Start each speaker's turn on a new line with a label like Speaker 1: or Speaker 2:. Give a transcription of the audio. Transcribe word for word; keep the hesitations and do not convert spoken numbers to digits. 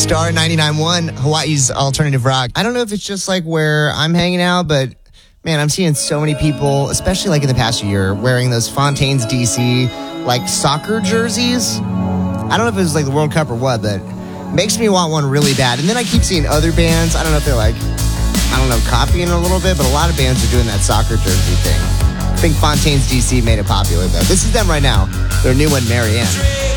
Speaker 1: Star ninety-nine point one, Hawaii's alternative rock. I don't know if it's just like where I'm hanging out, but man, I'm seeing so many people, especially like in the past year, wearing those Fontaines D C like soccer jerseys. I don't know if it was like the World Cup or what, but it makes me want one really bad. And then I keep seeing other bands. I don't know if they're like, I don't know, copying a little bit, but a lot of bands are doing that soccer jersey thing. I think Fontaines D C made it popular though. This is them right now. Their new one, Marianne.